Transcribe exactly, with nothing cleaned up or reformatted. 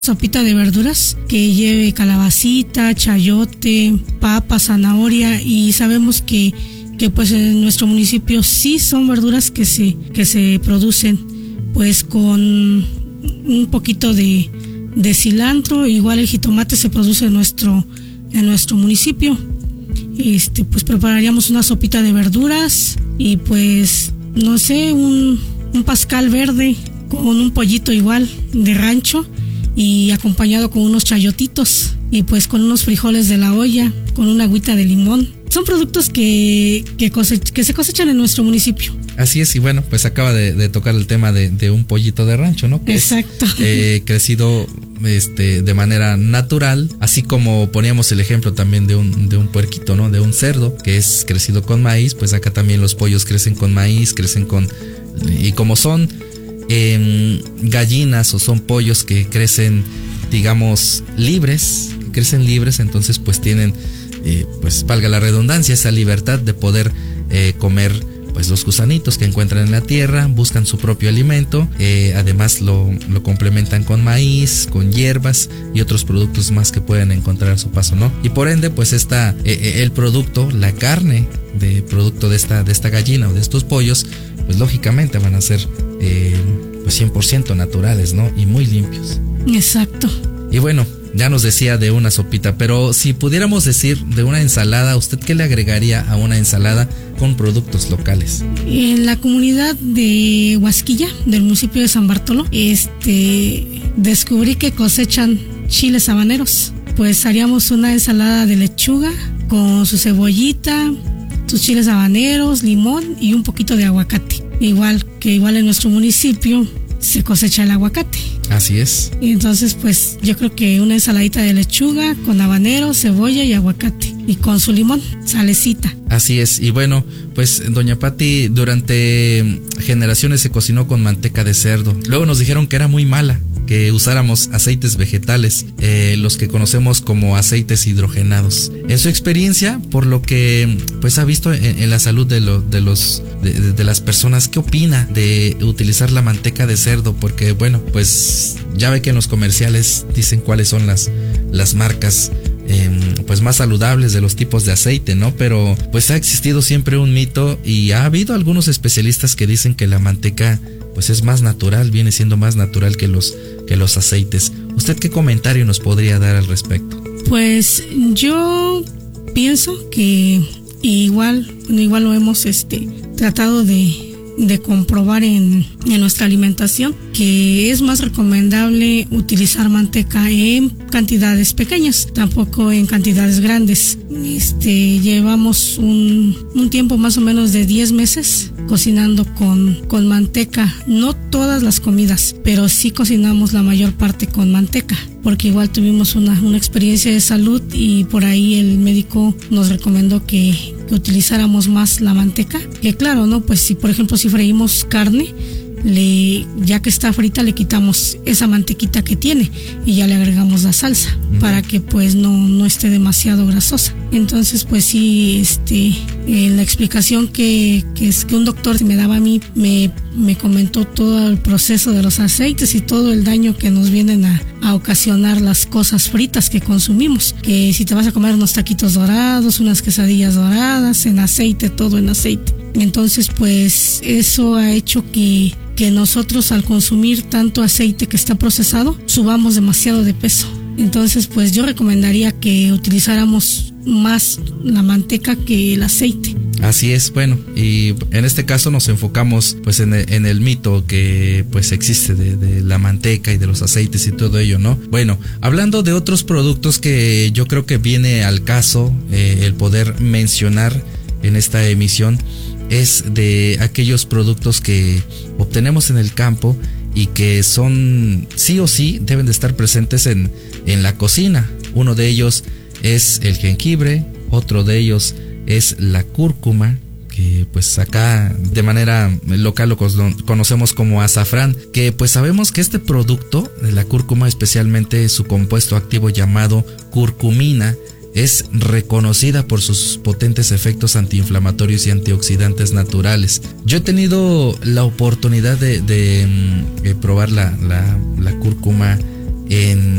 Sopita de verduras que lleve calabacita, chayote, papa, zanahoria, y sabemos que, que pues en nuestro municipio sí son verduras que se, que se producen pues con un poquito de, de cilantro. Igual el jitomate se produce en nuestro, en nuestro municipio. Este, pues prepararíamos una sopita de verduras y pues no sé, un, un pascal verde con un pollito igual de rancho, y acompañado con unos chayotitos y pues con unos frijoles de la olla, con una agüita de limón. Son productos que, que, cosech- que se cosechan en nuestro municipio. Así es, y bueno, pues acaba de, de tocar el tema de, de un pollito de rancho, ¿no? Que Exacto. Es, eh, crecido este, de manera natural, así como poníamos el ejemplo también de un, de un puerquito, ¿no? De un cerdo que es crecido con maíz, pues acá también los pollos crecen con maíz, crecen con... Y como son eh, gallinas o son pollos que crecen, digamos, libres, crecen libres, entonces pues tienen, eh, pues valga la redundancia, esa libertad de poder eh, comer pues los gusanitos que encuentran en la tierra, buscan su propio alimento, eh, además lo, lo complementan con maíz, con hierbas y otros productos más que pueden encontrar a su paso, ¿no? Y por ende pues esta, eh, el producto, la carne de producto de esta, de esta gallina o de estos pollos, pues lógicamente van a ser eh, pues cien por ciento naturales, ¿no? Y muy limpios. Exacto. Y bueno, ya nos decía de una sopita, pero si pudiéramos decir de una ensalada, ¿usted qué le agregaría a una ensalada con productos locales? En la comunidad de Huasquilla, del municipio de San Bartolo, este, descubrí que cosechan chiles habaneros. Pues haríamos una ensalada de lechuga con su cebollita, sus chiles habaneros, limón y un poquito de aguacate. Igual que igual en nuestro municipio se cosecha el aguacate. Así es. Y entonces pues yo creo que una ensaladita de lechuga con habanero, cebolla y aguacate, y con su limón, salecita. Así es. Y bueno, pues doña Pati durante generaciones se cocinó con manteca de cerdo. Luego nos dijeron que era muy mala, que usáramos aceites vegetales, eh, los que conocemos como aceites hidrogenados. En su experiencia, por lo que pues ha visto en, en la salud de, lo, de los de, de, de las personas, ¿qué opina de utilizar la manteca de cerdo? Porque bueno, pues ya ve que en los comerciales dicen cuáles son las, las marcas eh, pues más saludables de los tipos de aceite, ¿no? Pero pues ha existido siempre un mito y ha habido algunos especialistas que dicen que la manteca pues es más natural, viene siendo más natural que los, que los aceites. ¿Usted qué comentario nos podría dar al respecto? Pues yo pienso que igual, bueno, igual lo hemos este, tratado de, de comprobar en, en nuestra alimentación, que es más recomendable utilizar manteca en cantidades pequeñas, tampoco en cantidades grandes. Este, llevamos un, un tiempo más o menos de diez meses cocinando con, con manteca, no todas las comidas, pero sí cocinamos la mayor parte con manteca, porque igual tuvimos una, una experiencia de salud y por ahí el médico nos recomendó que, que utilizáramos más la manteca, que claro, ¿no? Pues si por ejemplo si freímos carne, le, ya que está frita le quitamos esa mantequita que tiene y ya le agregamos la salsa, uh-huh, para que pues no, no esté demasiado grasosa. Entonces pues sí, este, eh, la explicación que, que es que un doctor me daba a mí, me, me comentó todo el proceso de los aceites y todo el daño que nos vienen a, a ocasionar las cosas fritas que consumimos, que si te vas a comer unos taquitos dorados, unas quesadillas doradas, en aceite, todo en aceite. Entonces pues eso ha hecho que que nosotros al consumir tanto aceite que está procesado subamos demasiado de peso. Entonces pues yo recomendaría que utilizáramos más la manteca que el aceite. Así es, bueno, y en este caso nos enfocamos pues en el, en el mito que pues existe de, de la manteca y de los aceites y todo ello, ¿no? Bueno, hablando de otros productos que yo creo que viene al caso eh, el poder mencionar en esta emisión, es de aquellos productos que obtenemos en el campo y que son sí o sí deben de estar presentes en, en la cocina. Uno de ellos es el jengibre, otro de ellos es la cúrcuma, que pues acá de manera local lo conocemos como azafrán, que pues sabemos que este producto, la cúrcuma, especialmente su compuesto activo llamado curcumina, es reconocida por sus potentes efectos antiinflamatorios y antioxidantes naturales. Yo he tenido la oportunidad de, de, de probar la, la, la cúrcuma en